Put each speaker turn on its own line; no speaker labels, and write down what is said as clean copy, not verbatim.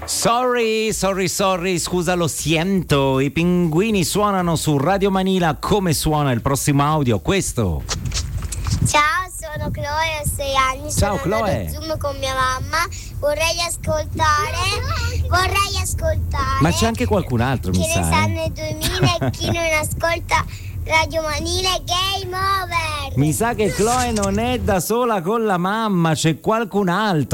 Sorry, scusa, lo siento. I pinguini suonano su Radio Manila. Come suona il prossimo audio? Questo.
Ciao, sono Chloe, ho 6 anni.
Ciao,
sono
Chloe.
allo Zoom con mia mamma. Vorrei ascoltare.
Ma c'è anche qualcun altro, mi
Che
sa.
ne sanno i 2000 e chi non ascolta Radio Manila è Game Over.
Mi sa che Chloe non è da sola con la mamma, c'è qualcun altro.